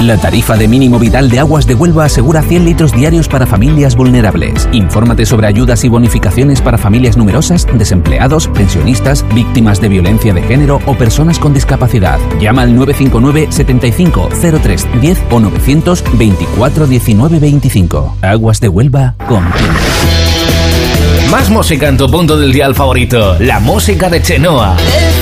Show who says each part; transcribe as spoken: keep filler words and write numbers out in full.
Speaker 1: La tarifa de mínimo vital de Aguas de Huelva asegura cien litros diarios para familias vulnerables. Infórmate sobre ayudas y bonificaciones para familias numerosas, desempleados, pensionistas, víctimas de violencia de género o personas con discapacidad. Llama al nueve cinco nueve, setenta y cinco, cero tres, diez o novecientos veinticuatro diecinueve veinticinco. Aguas de Huelva, contigo.
Speaker 2: Más música en tu punto del dial favorito. La música de Chenoa.